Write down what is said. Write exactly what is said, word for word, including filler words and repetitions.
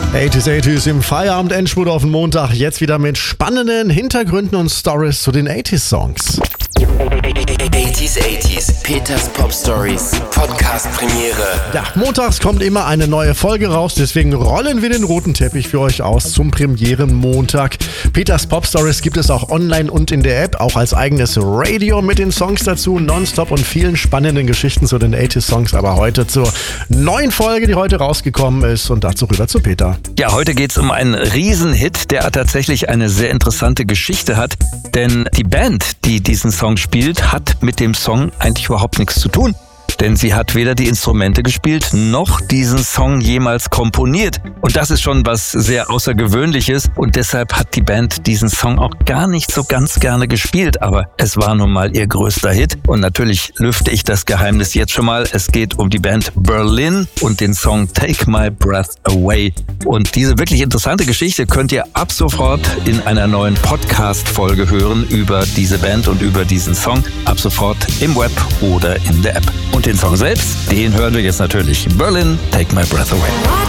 achtziger achtziger im Feierabend-Endspurt auf den Montag. Jetzt wieder mit spannenden Hintergründen und Stories zu den achtziger-Songs. achtziger achtziger, Peters Pop Stories, Podcast-Premiere. Ja, montags kommt immer eine neue Folge raus, deswegen rollen wir den roten Teppich für euch aus zum Premieren-Montag. Peters Pop Stories gibt es auch online und in der App, auch als eigenes Radio mit den Songs dazu, nonstop und vielen spannenden Geschichten zu den achtziger-Songs. Aber heute zur neuen Folge, die heute rausgekommen ist, und dazu rüber zu Peter. Ja, heute geht's um einen Riesenhit, der tatsächlich eine sehr interessante Geschichte hat, denn die Band, die diesen Song spielt, hat mit dem Song eigentlich überhaupt nichts zu tun. Denn sie hat weder die Instrumente gespielt, noch diesen Song jemals komponiert. Und das ist schon was sehr Außergewöhnliches. Und deshalb hat die Band diesen Song auch gar nicht so ganz gerne gespielt. Aber es war nun mal ihr größter Hit. Und natürlich lüfte ich das Geheimnis jetzt schon mal. Es geht um die Band Berlin und den Song Take My Breath Away. Und diese wirklich interessante Geschichte könnt ihr ab sofort in einer neuen Podcast-Folge hören über diese Band und über diesen Song. Ab sofort im Web oder in der App. Und den Song selbst, den hören wir jetzt natürlich. Berlin, Take My Breath Away.